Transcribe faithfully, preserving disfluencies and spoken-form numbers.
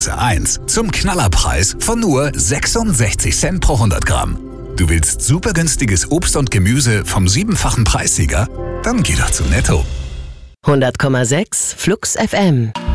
eins zum Knallerpreis von nur sechsundsechzig Cent pro hundert Gramm. Du willst super günstiges Obst und Gemüse vom siebenfachen Preissieger? Dann geh doch zu Netto. hundert Komma sechs Flux F M.